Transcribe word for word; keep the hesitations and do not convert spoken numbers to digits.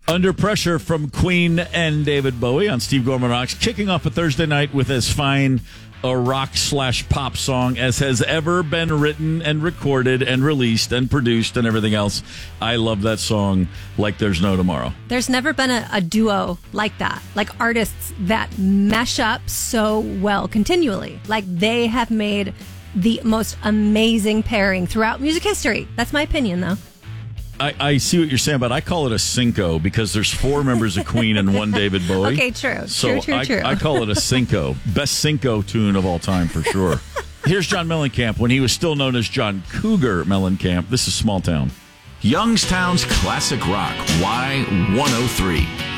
Under Pressure from Queen and David Bowie on Steve Gorman Rocks, kicking off a Thursday night with as fine a rock slash pop song as has ever been written and recorded and released and produced and everything else. I love that song like there's no tomorrow. There's never been a, a duo like that, like artists that mesh up so well continually. Like they have made the most amazing pairing throughout music history. That's my opinion, though. I, I see what you're saying, but I call it a cinco because there's four members of Queen and one David Bowie. Okay, true. So true, true, I, true. I call it a cinco. Best cinco tune of all time for sure. Here's John Mellencamp when he was still known as John Cougar Mellencamp. This is Small Town. Youngstown's Classic Rock, Y one oh three.